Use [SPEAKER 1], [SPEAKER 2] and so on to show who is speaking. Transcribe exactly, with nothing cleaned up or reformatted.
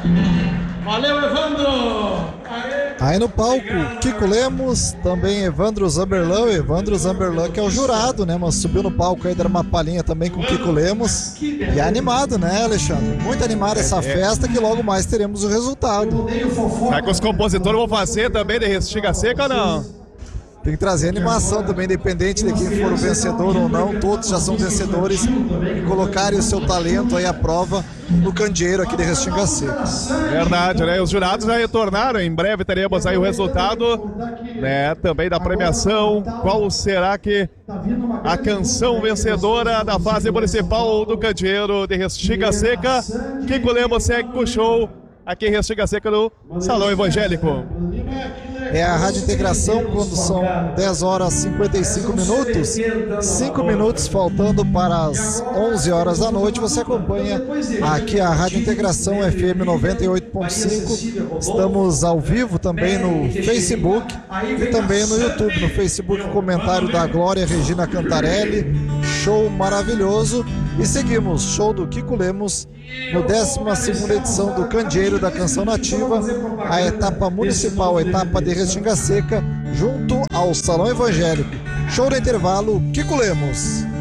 [SPEAKER 1] Valeu, Evandro!
[SPEAKER 2] Aí no palco, Kiko Lemos, também Evandro Zamberlan, Evandro Zamberlan que é o jurado, né, mas subiu no palco aí, deram uma palhinha também com Kiko Lemos, e é animado, né, Alexandre? Muito animada essa festa, que logo mais teremos o resultado.
[SPEAKER 3] Será que os compositores vão fazer também de Restinga Seca ou não?
[SPEAKER 2] Tem que trazer animação também, independente de quem for o vencedor ou não, todos já são vencedores e colocarem o seu talento aí à prova no candeeiro aqui de Restinga Seca.
[SPEAKER 3] Verdade, né? Os jurados já retornaram, em breve teremos aí o resultado, né, também da premiação. Qual será que a canção vencedora da fase municipal do candeeiro de Restinga Seca? Kiko Lemos segue com o show aqui em Restinga Seca no Salão Evangélico.
[SPEAKER 2] É a Rádio Integração, quando são dez horas e cinquenta e cinco minutos, cinco minutos faltando para as onze horas da noite, você acompanha aqui a Rádio Integração F M noventa e oito ponto cinco. Estamos ao vivo também no Facebook e também no YouTube. No Facebook, comentário da Glória Regina Cantarelli, show maravilhoso. E seguimos, show do Kiko Lemos, no décima segunda edição do Candeeiro da Canção Nativa, a etapa municipal, a etapa de Restinga Seca, junto ao Salão Evangélico. Show do intervalo, Kiko Lemos.